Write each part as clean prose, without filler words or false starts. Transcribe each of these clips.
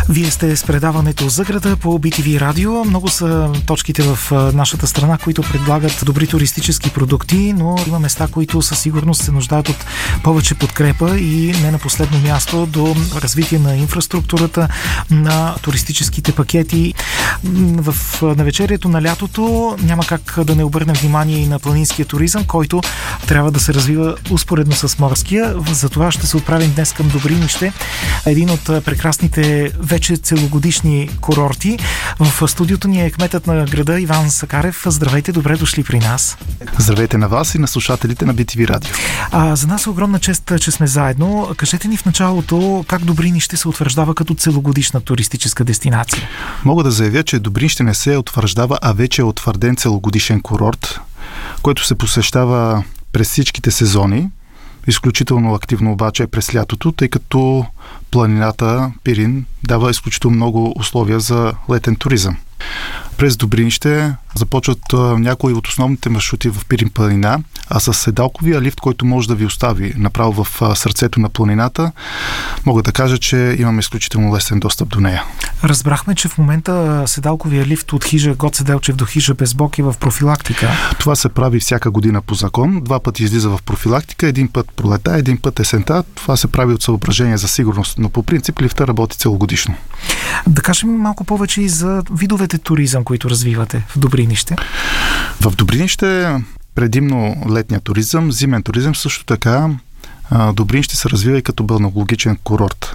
Вие сте с предаването за града по BTV радио. Много са точките в нашата страна, които предлагат добри туристически продукти, но има места, които със сигурност се нуждаят от повече подкрепа и не на последно място до развитие на инфраструктурата, на туристическите пакети. В навечерието на лятото няма как да не обърнем внимание и на планинския туризъм, който трябва да се развива успоредно с морския. За това ще се отправим днес към Добринище, един от прекрасните вече целогодишни курорти. В студиото ни е кметът на града Иван Сакарев. Здравейте, добре дошли при нас. Здравейте на вас и на слушателите на BTV радио. За нас е огромна чест, че сме заедно. Кажете ни в началото как Добринище се утвърждава като целогодишна туристическа дестинация. Мога да заявя, че Добринище не се утвърждава, а вече е утвърден целогодишен курорт, който се посещава през всичките сезони. Изключително активно обаче е през лятото, тъй като планината Пирин дава изключително много условия за летен туризъм. През Добринище започват някои от основните маршрути в Пирин планина, а с седалковия лифт, който може да ви остави направо в сърцето на планината, мога да кажа, че имаме изключително лесен достъп до нея. Разбрахме, че в момента седалковия лифт от хижа Гоце Делчев до хижа Безбок е в профилактика. Това се прави всяка година по закон. 2 пъти излиза в профилактика, 1 път пролета, 1 път есента. Това се прави от съображение за сигурност, но по принцип лифта работи целогодишно. Да кажем малко повече и за видовете туризъм, които развивате в Добринище. В Добринище предимно летния туризъм, зимен туризъм, също така Добринище се развива и като балнеологичен курорт.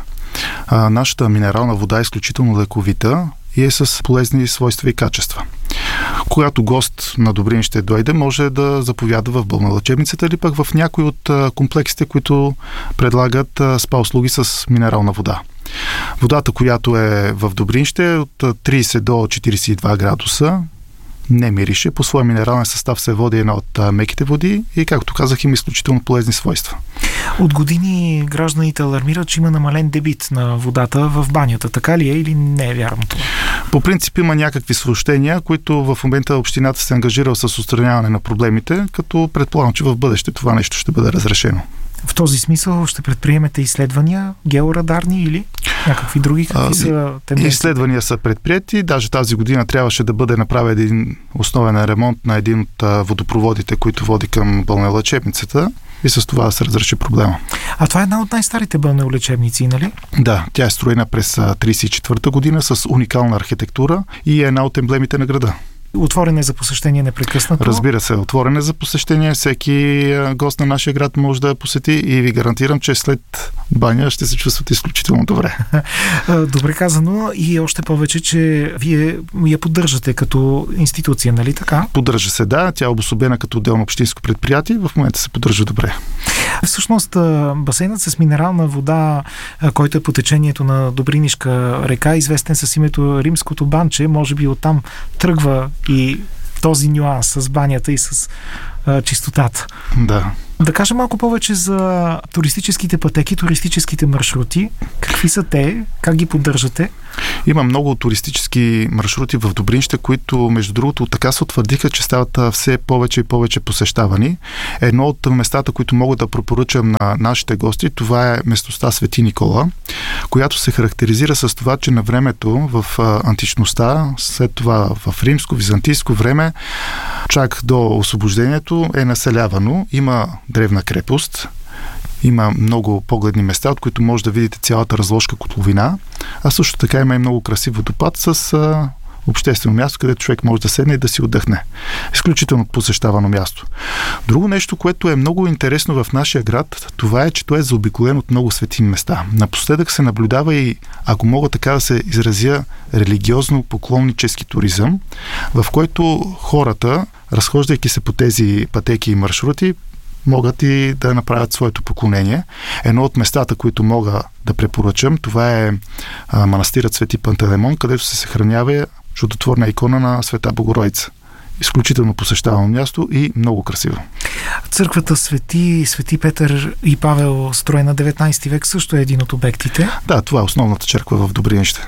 Нашата минерална вода е изключително лековита и е с полезни свойства и качества. Когато гост на Добринище дойде, може да заповяда в балнеолечебницата или пък в някои от комплексите, които предлагат спа услуги с минерална вода. Водата, която е в Добринище, е от 30 до 42 градуса. Не мирише. По своя минерален състав се води една от меките води и, както казах, има изключително полезни свойства. От години гражданите алармират, че има намален дебит на водата в банята. Така ли е или не е вярно това? По принцип има някакви съобщения, които в момента общината се ангажира с отстраняване на проблемите, като предполагам, че в бъдеще това нещо ще бъде разрешено. В този смисъл ще предприемете изследвания, георадарни или някакви други? Какви са тенденции? Изследвания са предприети. Даже тази година трябваше да бъде направен един основен ремонт на един от водопроводите, които води към балнеолечебницата, и с това се разреши проблема. А това е една от най-старите балнеолечебници, нали? Да, тя е строена през 1934 година с уникална архитектура и е една от емблемите на града. Отворен е за посещение непрекъснато? Разбира се, отворен е за посещение. Всеки гост на нашия град може да я посети и ви гарантирам, че след баня ще се чувствате изключително добре. Добре казано и още повече, че вие я поддържате като институция, нали така? Поддържа се, да. Тя е обособена като отделно общинско предприятие. В момента се поддържа добре. Всъщност, басейнът с минерална вода, който е по течението на Добринишка река, известен с името Римското банче, може би оттам тръгва и този нюанс с банята и с чистотата. Да. Да кажем малко повече за туристическите пътеки, туристическите маршрути. Какви са те? Как ги поддържате? Има много туристически маршрути в Добринище, които, между другото, така се утвърдиха, че стават все повече и повече посещавани. Едно от местата, които мога да препоръчам на нашите гости, това е местността Свети Никола, която се характеризира с това, че на времето в античността, след това в римско, византийско време, чак до освобождението е населявано. Има древна крепост, има много погледни места, от които може да видите цялата разложка котловина, а също така има и много красив водопад с обществено място, където човек може да седне и да си отдъхне. Изключително посещавано място. Друго нещо, което е много интересно в нашия град, това е, че той е заобиколен от много свети места. Напоследък се наблюдава и, ако мога така да се изразя, религиозно-поклоннически туризъм, в който хората, разхождайки се по тези пътеки и маршрути, могат и да направят своето поклонение. Едно от местата, които мога да препоръчам, това е манастирът Свети Пантелеймон, където се съхранява чудотворна икона на Света Богородица. Изключително посещавано място и много красиво. Църквата Свети Петър и Павел, строена 19 век, също е един от обектите. Да, това е основната черква в Добринище.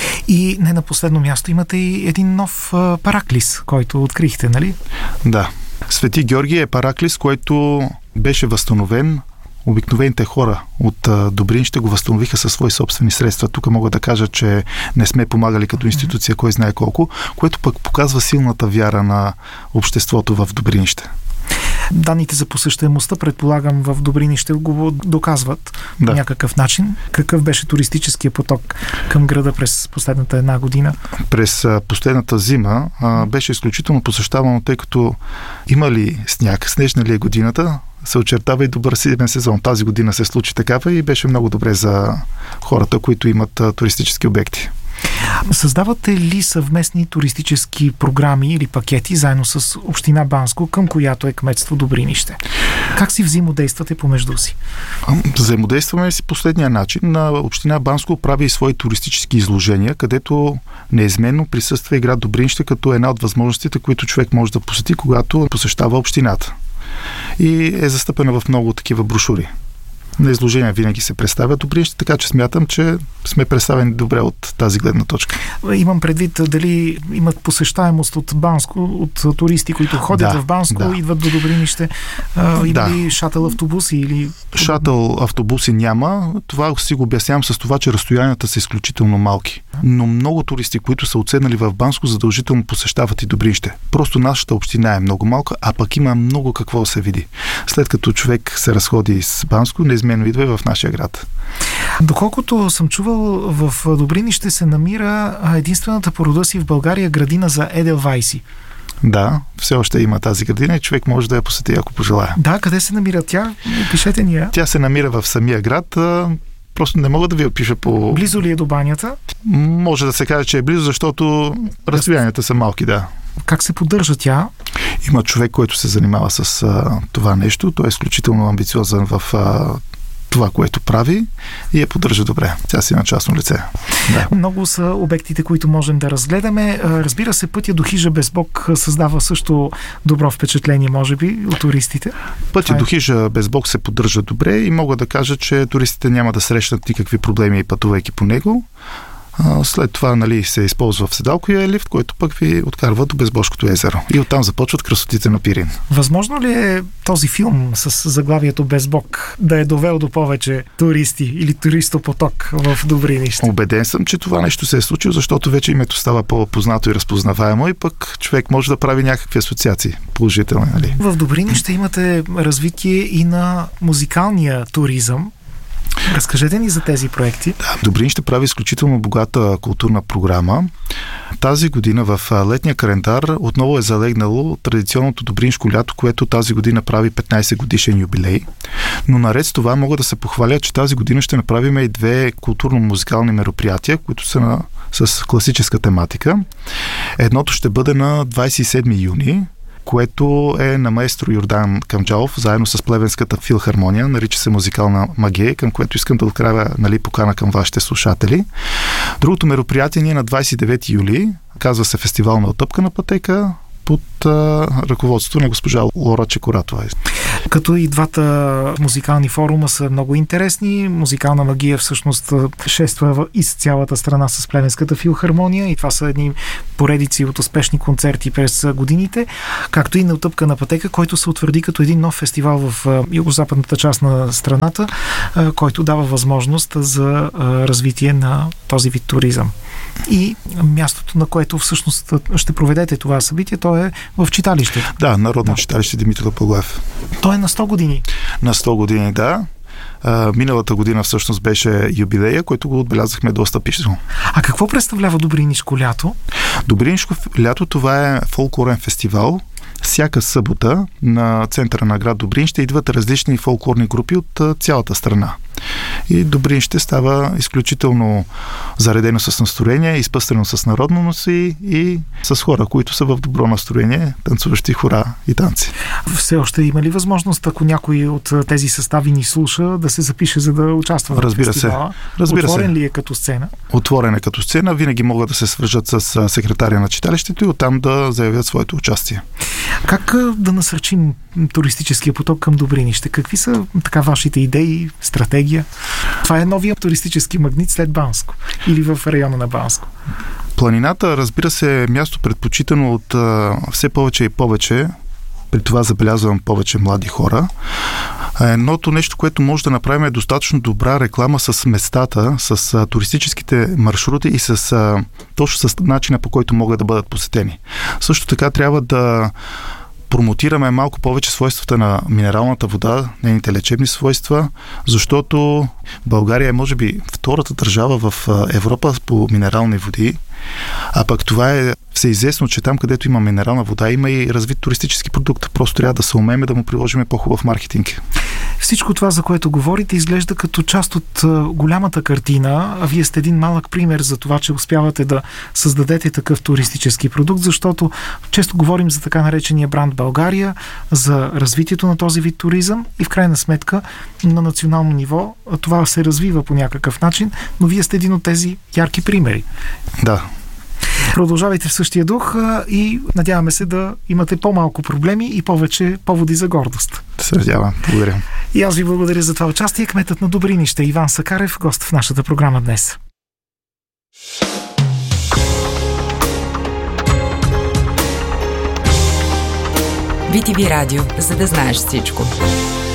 И не на последно място имате и един нов параклис, който открихте, нали? Да. Свети Георги е параклис, който беше възстановен обикновените хора от Добринище го възстановиха със свои собствени средства. Тук мога да кажа, че не сме помагали като институция, кой знае колко, което пък показва силната вяра на обществото в Добринище. Данните за посещаемостта, предполагам, в Добринище го доказват по някакъв начин. Какъв беше туристическия поток към града през последната една година? През последната зима беше изключително посещавано, тъй като има ли сняг, снежна ли е годината, се очертава и добър зимен сезон. Тази година се случи такава и беше много добре за хората, които имат туристически обекти. Създавате ли съвместни туристически програми или пакети заедно с община Банско, към която е кметство Добринище? Как си взаимодействате помежду си? Взаимодействаме си последния начин. Община Банско прави и свои туристически изложения, където неизменно присъства и град Добринище като една от възможностите, които човек може да посети, когато посещава общината. И е застъпена в много такива брошури. На изложения винаги се представя Добринище, така че смятам, че сме представени добре от тази гледна точка. Имам предвид дали имат посещаемост от Банско, от туристи, които ходят в Банско, идват до Добринище. Има ли шатъл автобуси? Или... Шатъл автобуси няма. Това си го обяснявам с това, че разстоянията са изключително малки. Но много туристи, които са отседнали в Банско, задължително посещават и Добринище. Просто нашата община е много малка, а пък има много какво да се види. След като човек се разходи с Банско, неизменно идва и в нашия град. Доколкото съм чувал, в Добринище се намира единствената по рода си в България градина за Еделвайси. Да, все още има тази градина и човек може да я посети, ако пожелая. Да, къде се намира тя? Пишете ни я. Тя се намира в самия град. Просто не мога да ви опиша по... Близо ли е до банята? Може да се каже, че е близо, защото разстоянията са малки, да. Как се поддържа тя? Има човек, който се занимава с това нещо. Той е изключително амбициозен в това, което прави и я поддържа добре. Тя си на частно лице. Да. Много са обектите, които можем да разгледаме. Разбира се, пътя до хижа без Бог създава също добро впечатление, може би, от туристите. Пътя до хижа без Бог се поддържа добре и мога да кажа, че туристите няма да срещнат никакви проблеми, пътувайки по него. След това се използва в седалковия лифт, който пък ви откарва до Безбожкото езеро. И оттам започват красотите на Пирин. Възможно ли е този филм с заглавието Безбог да е довел до повече туристи или туристопоток в Добринище? Убеден съм, че това нещо се е случило, защото вече името става по-познато и разпознаваемо и пък човек може да прави някакви асоциации положителни. Нали? В Добринище имате развитие и на музикалния туризъм. Разкажете ни за тези проекти. Да, Добринище прави изключително богата културна програма. Тази година в летния календар отново е залегнало традиционното добринишко лято, което тази година прави 15 годишен юбилей. Но наред с това мога да се похваля, че тази година ще направим и две културно-музикални мероприятия, които са с класическа тематика. Едното ще бъде на 27 юни, което е на маестро Йордан Камджалов, заедно с Плевенската филхармония, нарича се Музикална магия, към което искам да отправя покана към вашите слушатели. Другото мероприятие ни е на 29 юли, казва се Фестивал на отъпкана пътека, под ръководството на госпожа Лора Чекоратова. Като и двата музикални форума са много интересни, Музикална магия всъщност шества из цялата страна с Плевенската филхармония и това са едни поредици от успешни концерти през годините, както и на отъпкана пътека, който се утвърди като един нов фестивал в югозападната част на страната, който дава възможност за развитие на този вид туризъм. И мястото, на което всъщност ще проведете това събитие, то е в читалище. Да, Народно читалище Димитър Лъпоглав. То е на 100 години. На 100 години, да. Миналата година всъщност беше юбилея, който го отбелязахме доста пишно. А какво представлява Добринишко лято? Добринишко лято, това е фолклорен фестивал. Всяка събота на центъра на град Добринище идват различни фолклорни групи от цялата страна. И Добринище става изключително заредено с настроение, изпъстрено с народност и с хора, които са в добро настроение, танцуващи хора и танци. Все още има ли възможност, ако някой от тези състави ни слуша, да се запише, за да участва в фестивала? Разбира се. Отворен ли е като сцена? Отворен е като сцена. Винаги могат да се свържат с секретаря на читалището и оттам да заявят своето участие. Как да насърчим туристическия поток към Добринище? Какви са вашите идеи, стратегия? Това е новия туристически магнит след Банско или в района на Банско. Планината, разбира се, е място предпочитано от все повече и повече, при това забелязвам повече млади хора. Едното нещо, което може да направим, е достатъчно добра реклама с местата, с туристическите маршрути и точно с начина, по който могат да бъдат посетени. Също така трябва да промотираме малко повече свойствата на минералната вода, нейните лечебни свойства, защото България е, може би, втората държава в Европа по минерални води, а пък това е всеизвестно, че там, където има минерална вода, има и развит туристически продукт. Просто трябва да се умеем да му приложим по-хубав маркетинг. Всичко това, за което говорите, изглежда като част от голямата картина, а вие сте един малък пример за това, че успявате да създадете такъв туристически продукт, защото често говорим за така наречения бранд България, за развитието на този вид туризъм и в крайна сметка на национално ниво това се развива по някакъв начин, но вие сте един от тези ярки примери. Да. Продължавайте в същия дух и надяваме се да имате по-малко проблеми и повече поводи за гордост. Се надявам. Благодаря. И аз ви благодаря за това участие. Кметът на Добринище Иван Сакарев, гост в нашата програма днес. BTV Радио, за да знаеш всичко.